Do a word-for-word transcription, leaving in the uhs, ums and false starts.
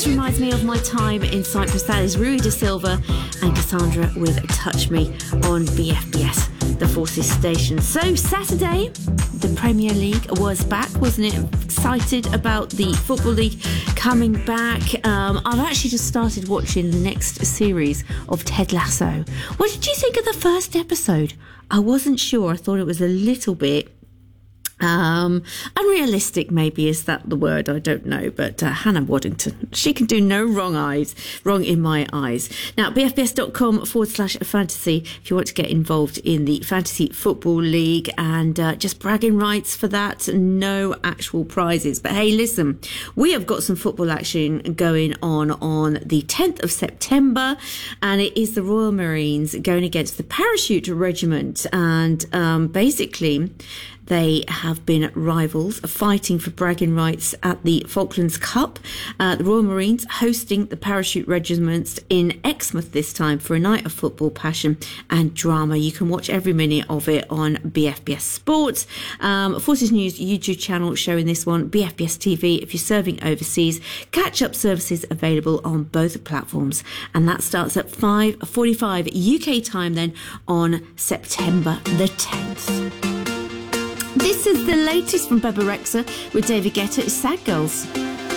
just reminds me of my time in Cyprus. That is Rui da Silva and Cassandra with Touch Me on B F B S, the Forces station. So Saturday, the Premier League was back, wasn't it? Excited about the Football League coming back. Um, I've actually just started watching the next series of Ted Lasso. What did you think of the first episode? I wasn't sure. I thought it was a little bit Um, unrealistic, maybe, is that the word? I don't know, but uh, Hannah Waddington, she can do no wrong eyes, wrong in my eyes. Now, bfbs.com forward slash fantasy if you want to get involved in the Fantasy Football League, and uh, just bragging rights for that, no actual prizes. But hey, listen, we have got some football action going on on the tenth of September, and it is the Royal Marines going against the Parachute Regiment, and um, basically they have been rivals, fighting for bragging rights at the Falklands Cup. Uh, the Royal Marines hosting the Parachute Regiments in Exmouth this time for a night of football, passion and drama. You can watch every minute of it on B F B S Sports. Um, Forces News YouTube channel showing this one, B F B S T V if you're serving overseas. Catch-up services available on both platforms. And that starts at five forty-five U K time then on September the tenth. This is the latest from Bebe Rexha with David Guetta. It's Sad Girls.